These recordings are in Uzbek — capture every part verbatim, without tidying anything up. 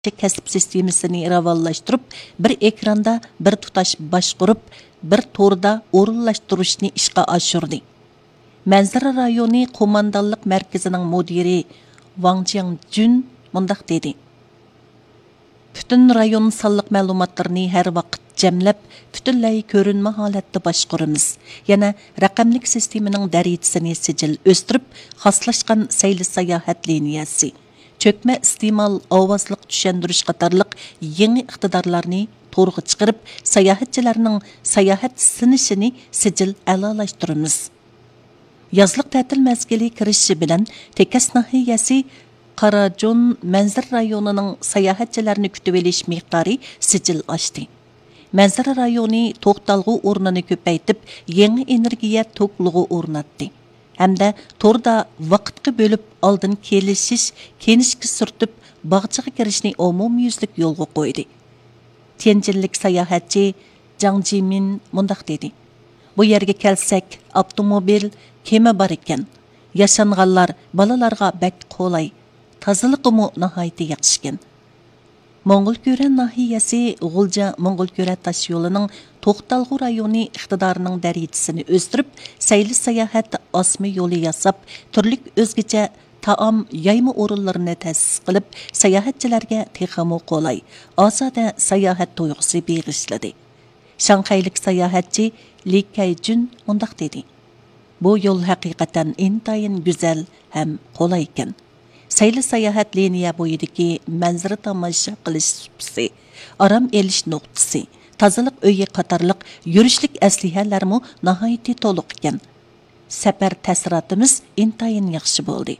kasb sistemasini ravonlashtirib, bir ekranda bir tutash boshqarib, bir to'rda o'rinlashtirishni ishga oshirdi. Manzara rayoni qo'mondonlik markazining mudiri Wang Jiangjun mundaq dedi. Bütün rayon sonliq ma'lumotlarni har vaqt jamlab, butunlay ko'rinma holatda boshqaramiz. Yana raqamlik sistemaning darajasini sijil o'stirib, xoslashgan sayli sayohat liniyasi, cho'kma iste'mol, ovozliq tushuntirish qatorliq yangi iqtidorlarni to'g'ri chiqarib, sayohatchilarning sayohat sinishini sijil a'lolashtiramiz. Yazliq ta'til mazgili kirishi bilan Tekas nahiyasi Qarajon manzara rayonining sayohatchilarni kutib olish miqdori sijil oshdi. Manzara rayoni to'xtalg'u o'rnini ko'paytib, yangi energiya to'qlig'i o'rnatdi. Hamda to'rda vaqtga bo'lib oldin kelishish, kenishga surtib, bog'chaga kirishni umumyuzlik yo'lga qo'ydi. Tianjinlik sayohatchi Zhang Jimin mundaq dedi. Bu yerga kelsak, avtomobil, kema bor ekan. Yashanganlar balalarga bak qolay. Tazılıqımı nahayeti yaxşıken. Moğolkören nahiyesi G'ulja Moğolkören taş yolunun To'xtalg'u rayoni iqtidorining darajasini o'stirib, sayli sayohat osmi yo'li yasab, turlik o'zgacha taom yayma o'rinlarini ta'sis qilib, sayohatchilarga texmo qolay, ozoda sayohat tuyg'usi beg'ishladi. Shanxaylik sayohatchi Li Kaijun mundaq dedi. Bu yo'l haqiqatan intayin go'zal ham qolay ekan. Sayli sayohat liniya bo'yidagi manzara tomosha qilish supsi, aram elish nuqtasi, tozalik uyi qatorliq yurishlik aslihalarmi nihoyatda to'liq ekan. Safar ta'sirotimiz intayin yaxshi bo'ldi.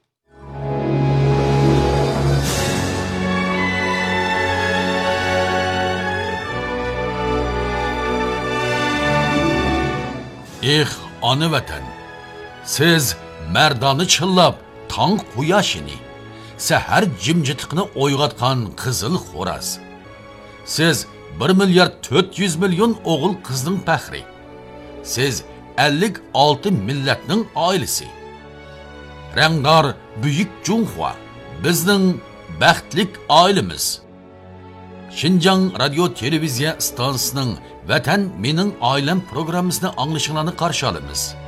Eh, ona vatan, siz mardoni chillab tong quyoshini, sahar jimjitiqni o'yg'atgan qizil xo'raz. Siz bir milyard to'rt yuz million o'g'il qizning faxri. Siz ellik olti millatning oilasi. Rangdor buyuk Junhua bizning baxtlik oilamiz. Xinjiang radio televiziya stansiyasining Vatan mening oilam programmasini anglishingizni qarshi olamiz.